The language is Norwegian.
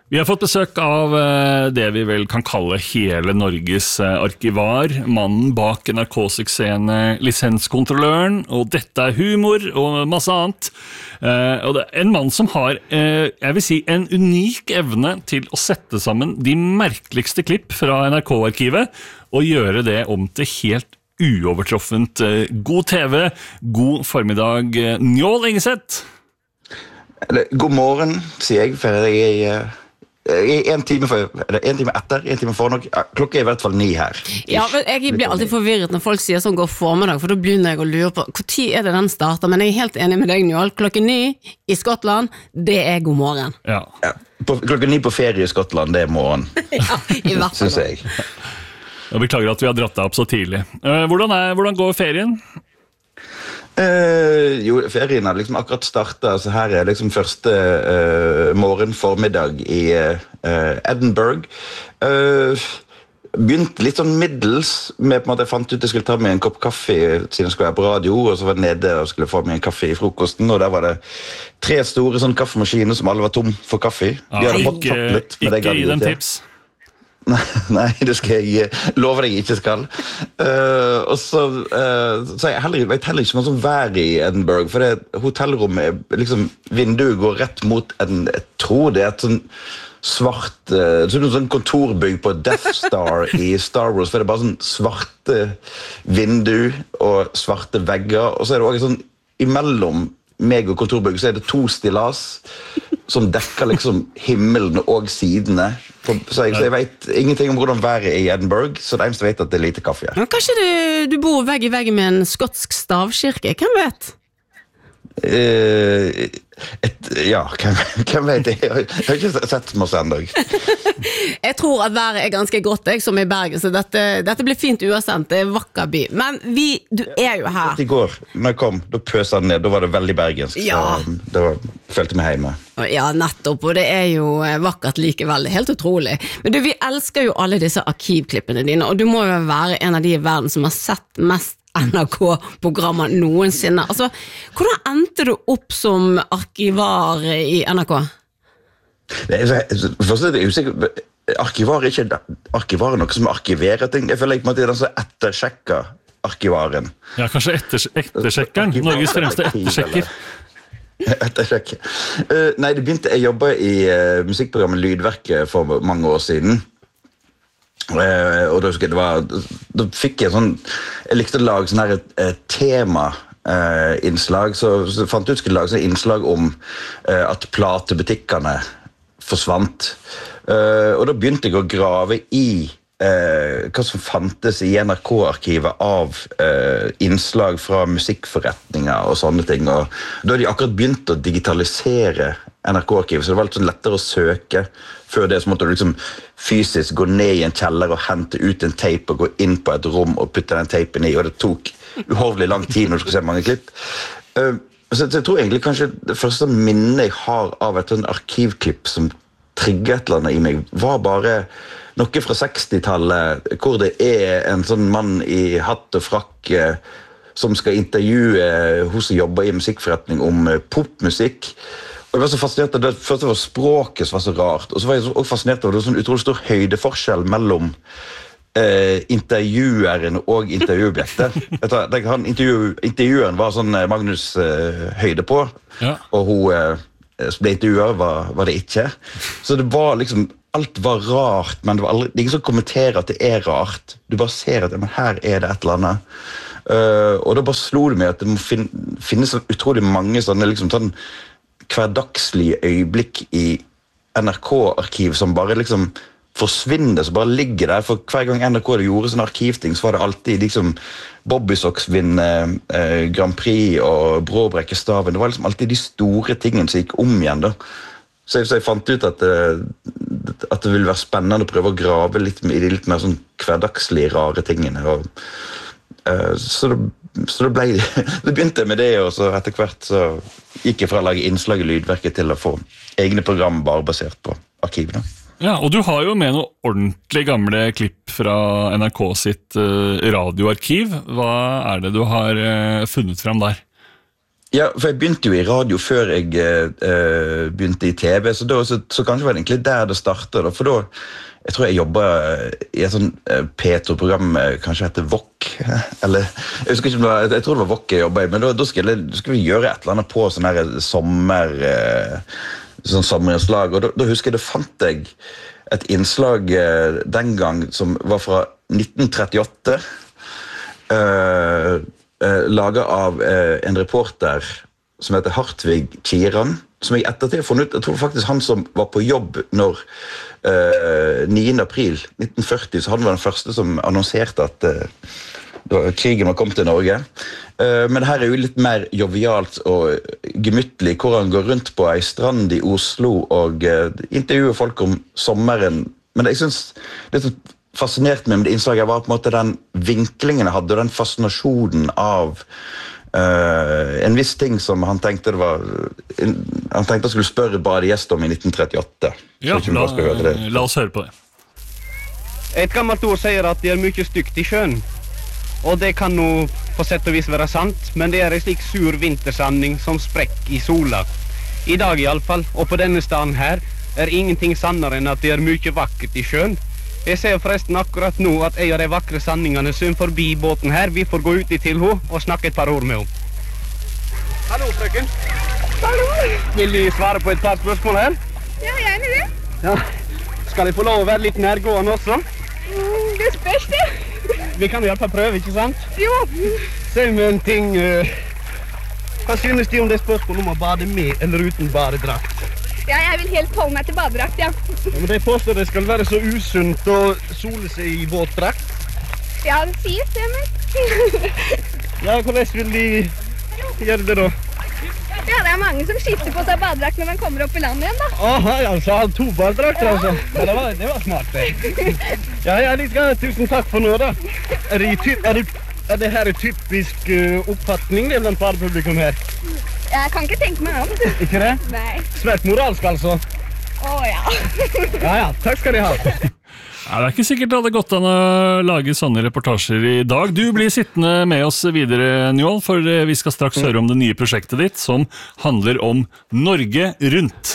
Vi har fått besøk av det vi vel kan kalle hele Norges arkivar, mannen bak NRK-suksessene Lisenskontrolløren, og dette humor og masse annet. Og det er en mann som har, jeg vil si, en unik evne til å sette sammen de merkeligste klipp fra NRK-arkivet, og gjøre det om til helt uovertroffent god TV, god formiddag, Njål Engeseth. God morgen, sier jeg, for en time etter, en time for nok. Klokka er i hvert fall 9 her. Ja, jeg blir alltid forvirret når folk sier sånn god formiddag, for da begynner jeg å lure på hvor tid er det den starter, men jeg er helt enig med deg, Njål. Klokka 9 i Skottland, det er god morgen. Ja. Klokka 9 på ferie i Skottland, det er morgen. Ja, i hvert fall. Synes jeg. Jeg beklager at vi har dratt deg opp så tidlig. Hvordan går ferien? Jo, ferien har liksom akkurat startet, så her er liksom første morgen-formiddag i Edinburgh. Begynte litt sånn middels med på en måte jeg fant ut jeg skulle ta med en kopp kaffe siden jeg skulle være på radio, og så var jeg nede og skulle få med en kaffe i frokosten, og der var det 3 store sånn kaffemaskiner som alle var tom for kaffe. Ikke gi dem tips. Nei, det skal jeg love deg ikke skal. Og så jeg vet heller ikke noe som vær i Edinburgh, for det hotellrommet, liksom, vinduet går rett mot jeg tror det er et sånn svart, sånn kontorbygg på Death Star i Star Wars, for det er bare sånn svarte vindu og svarte vegger, og så er det også sånn, imellom meg og kontorbygg, så er det 2 stillas som dekker liksom himmelen og sidene. Så jeg vet ingenting om hvordan været er i Edinburgh, så det eneste vet at det er lite kaffe. Ja, kanskje du bor vegg i vegg med en skotsk stavkirke, hvem vet? Ja, hvem vet jeg har ikke sett masse enda. Jeg tror at været er ganske godt, som i Bergen, så dette blir fint uansett, det er vakker by. Men du er jo her. I går, når jeg kom, da pøste den ned, da var det veldig bergensk, ja. Så følte meg hjemme. Ja, nettopp, og det er jo vakkert likevel, helt utrolig. Men vi elsker jo alle disse arkivklippene dine, og du må jo være en av de i verden som har sett mest NRK-programmer noensinne. Altså, hvordan endte du opp som arkivar i NRK? Først er det usikker. Arkivar er noe som arkiverer ting. Jeg føler ikke at det er den som ettersjekker arkivaren. Ja, kanskje ettersjekkeren. Norges fremste ettersjekker. Nei, jeg jobbet i musikkprogrammet Lydverket for mange år siden. Og da fikk jeg sånn, jeg likte å lage sånn her tema innslag, så fant jeg ut skulle lage sånn innslag om at platebutikkene forsvant, og da begynte jeg å grave i hva som fantes i NRK-arkivet av innslag fra musikkforretninger og sånne ting, og da hadde de akkurat begynt å digitalisere NRK-arkivet, så det var litt sånn lettere å søke. Før det så måtte du liksom fysisk gå ned i en kjeller og hente ut en tape og gå inn på et rom og putte den tapen i, og det tok uhorvelig lang tid når du skulle se mange klipp. Så jeg tror egentlig kanskje det første minnet jeg har av et sånn arkivklipp som trigget et eller annet i meg, var bare noe fra 60-tallet, hvor det er en sånn mann i hatt og frakk som skal intervjue hos som jobber i musikkforretning om popmusikk. Og jeg var så fascinert av det, først det var språket som var så rart, og så var jeg også fascinert av det, sånn utrolig stor høydeforskjell mellom intervjueren og intervjuobjektet. Intervjueren var sånn Magnus høyde på, ja. Og hun som ble intervjuet var det ikke. Så det var liksom, alt var rart, men det var aldri, det er ingen som kommenterer at det er rart. Du bare ser at men her er det et eller annet. Og da bare slo det meg at det må finnes utrolig mange sånne liksom sånn hverdagslige øyeblikk i NRK-arkiv som bare liksom forsvinner, som bare ligger der, for hver gang NRK gjorde sånne arkivting, så var det alltid liksom Bobby Sox vinner Grand Prix og Bråbrekke Staven, det var liksom alltid de store tingene som gikk om igjen da. Så jeg fant ut at det ville være spennende å prøve å grave litt i de litt mer sånn hverdagslige, rare tingene, og så det begynte med det, og så etter hvert så gikk jeg fra å lage innslag i Lydverket til å få egne program bare basert på arkivene. Ja, og du har jo med noen ordentlig gamle klipp fra NRK sitt radioarkiv. Hva er det du har funnet frem der? Ja, for jeg begynte jo i radio før jeg begynte i TV, så kanskje var det egentlig der det startet. Da. For da, jeg tror jeg jobbet i et sånn P2-program, kanskje heter VOK, eller jeg husker ikke, jeg tror det var VOK jeg jobbet i, men da skulle vi gjøre et eller annet på sånn her sommerinnslag, og da husker jeg, da fant jeg et innslag den gang som var fra 1938, laget av en reporter som heter Hartvig Kiran, som jeg ettertid har funnet ut, jeg tror faktisk han som var på jobb når 9. april 1940, så han var den første som annonserte at krigen var kommet til Norge. Men det her er jo litt mer jovialt og gemyttlig, hvor han går rundt på ei strand i Oslo og intervjuer folk om sommeren. Men jeg synes det som fascinerte meg med det innslaget var på en måte den vinklingen jeg hadde, og den fascinasjonen av en viss ting som han tenkte han tenkte han skulle spørre badegjest om i 1938. Ja, la oss høre på det. Et gammelt ord sier at det mye stygt i sjøen, og det kan nå på sett og vis være sant, men det en slik sur vintersandning som sprekk i sola. I dag i alle fall, og på denne staden her, ingenting sannere enn at det mye vakkert i sjøen. Jeg ser forresten akkurat nå at en av de vakre sanningene som forbi båten her, vi får gå ut i til henne og snakke et par ord med henne. Hallo, frøken. Hallo. Vil du svare på et par spørsmål her? Ja, gjerne det. Ja. Skal jeg få lov å være litt nærgående også? Det spørs det. Vi kan i alle fall prøve, ikke sant? Jo. Se meg en ting. Hva synes de om det spørsmålet om å bade med eller uten badedrakt? Ja, jeg vil helt holde meg til badedrakt, ja. Ja, men de påstår det skal være så usunt å sole seg i våtdrakt. Ja, det sies det, men... Ja, hvordan vil de gjøre det da? Ja, det mange som skifter på seg badedrakt når man kommer opp i landet igjen, da. Aha, ja, så har 2 badedrakter, altså. Ja, det var smart, det. Ja, litt grann. Tusen takk for nå, da. Er det her en typisk oppfatning det blant badepublikum her? Jeg kan ikke tenke meg om. Ikke det? Nei. Svært moralsk, altså. Ja. Ja, takk skal de ha. Ja, det er ikke sikkert det hadde gått an å lage sånne reportasjer i dag. Du blir sittende med oss videre, Njål, for vi skal straks høre om det nye prosjektet ditt, som handler om Norge rundt.